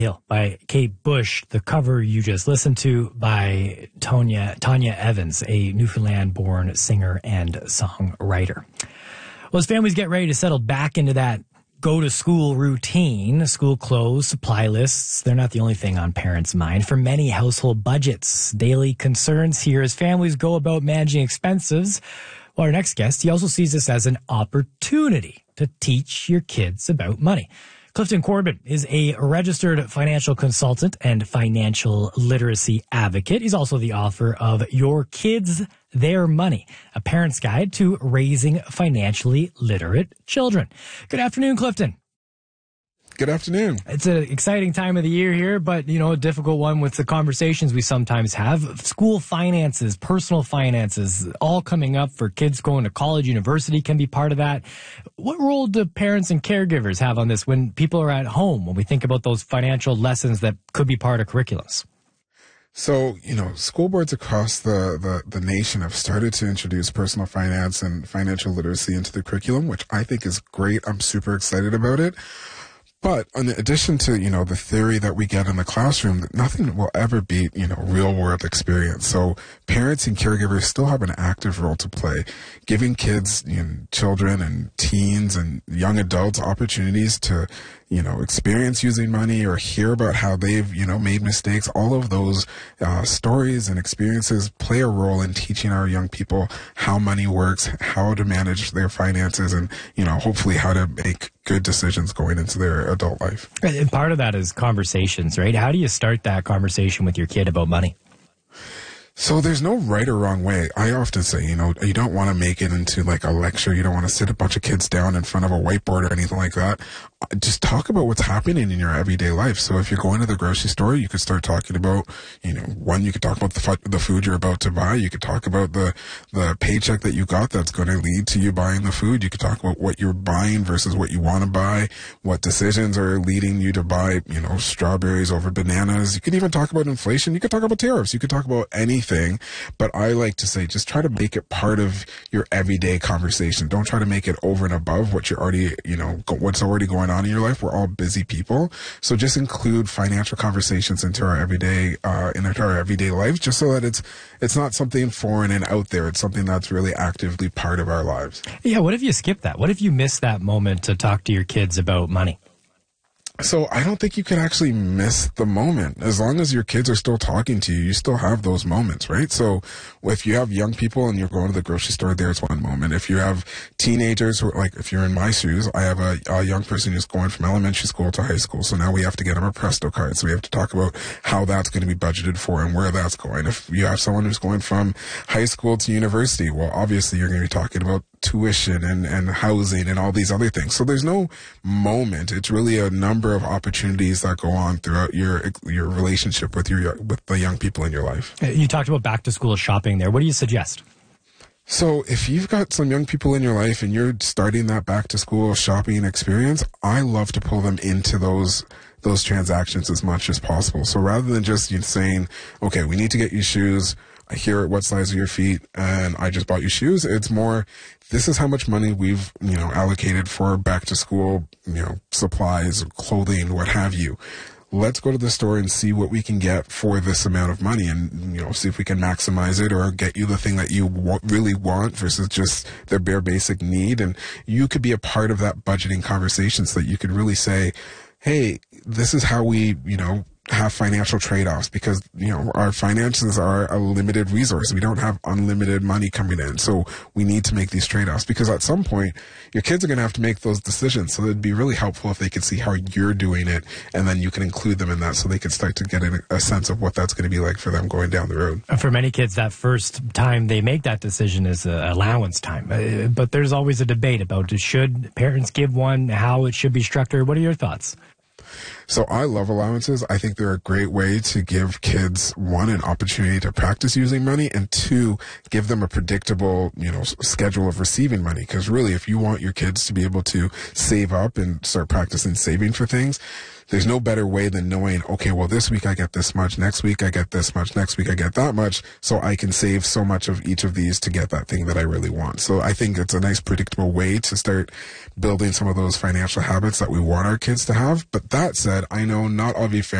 Hill by Kate Bush, the cover you just listened to by Tanya Evans, a Newfoundland-born singer and songwriter. Well, as families get ready to settle back into that go-to-school routine, school clothes, supply lists, they're not the only thing on parents' mind. For many household budgets, daily concerns here as families go about managing expenses. Well, our next guest, he also sees this as an opportunity to teach your kids about money. Clifton Corbin is a registered financial consultant and financial literacy advocate. He's also the author of Your Kids, Their Money, a parent's guide to raising financially literate children. Good afternoon, Clifton. Good afternoon. It's an exciting time of the year here, but, a difficult one with the conversations we sometimes have. School finances, personal finances, all coming up for kids going to college, university can be part of that. What role do parents and caregivers have on this when people are at home, when we think about those financial lessons that could be part of curriculums? So, school boards across the nation have started to introduce personal finance and financial literacy into the curriculum, which I think is great. I'm super excited about it. But in addition to, the theory that we get in the classroom, nothing will ever beat, real world experience. So parents and caregivers still have an active role to play, giving kids, children and teens and young adults opportunities to, experience using money or hear about how they've, made mistakes. All of those stories and experiences play a role in teaching our young people how money works, how to manage their finances, and, hopefully how to make good decisions going into their adult life. And part of that is conversations, right? How do you start that conversation with your kid about money? So there's no right or wrong way. I often say, you don't want to make it into like a lecture. You don't want to sit a bunch of kids down in front of a whiteboard or anything like that. Just talk about what's happening in your everyday life. So if you're going to the grocery store, you could start talking about, you could talk about the food you're about to buy. You could talk about the paycheck that you got that's going to lead to you buying the food. You could talk about what you're buying versus what you want to buy, what decisions are leading you to buy, strawberries over bananas. You could even talk about inflation. You could talk about tariffs. You could talk about anything. But I like to say, just try to make it part of your everyday conversation. Don't try to make it over and above what you're already, what's already going on in your life. We're all busy people. So just include financial conversations into our everyday lives, just so that it's not something foreign and out there. It's something that's really actively part of our lives. Yeah. What if you skip that? What if you miss that moment to talk to your kids about money? So I don't think you can actually miss the moment. As long as your kids are still talking to you, you still have those moments, right? So if you have young people and you're going to the grocery store, there's one moment. If you have teenagers who, like if you're in my shoes, I have a young person who's going from elementary school to high school. So now we have to get them a Presto card. So we have to talk about how that's going to be budgeted for and where that's going. If you have someone who's going from high school to university, well, obviously you're going to be talking about tuition and housing and all these other things. So there's no moment. It's really a number of opportunities that go on throughout your relationship with the young people in your life. You talked about back to school shopping there. What do you suggest? So if you've got some young people in your life and you're starting that back to school shopping experience, I love to pull them into those transactions as much as possible. So rather than just saying, okay, we need to get you shoes, I hear what size are your feet, and I just bought you shoes. It's more, this is how much money we've, allocated for back to school, supplies, clothing, what have you. Let's go to the store and see what we can get for this amount of money and, see if we can maximize it or get you the thing that you really want versus just their bare basic need. And you could be a part of that budgeting conversation so that you could really say, hey, this is how we, have financial trade-offs because, our finances are a limited resource. We don't have unlimited money coming in. So we need to make these trade-offs because at some point your kids are going to have to make those decisions. So it'd be really helpful if they could see how you're doing it and then you can include them in that so they can start to get a sense of what that's going to be like for them going down the road. For many kids, that first time they make that decision is allowance time. But there's always a debate about should parents give one, how it should be structured. What are your thoughts? So I love allowances. I think they're a great way to give kids, one, an opportunity to practice using money, and two, give them a predictable, schedule of receiving money. Because really, if you want your kids to be able to save up and start practicing saving for things, there's no better way than knowing, okay, well, this week I get this much, next week I get this much, next week I get that much, so I can save so much of each of these to get that thing that I really want. So I think it's a nice predictable way to start building some of those financial habits that we want our kids to have. But that said, I know not all of you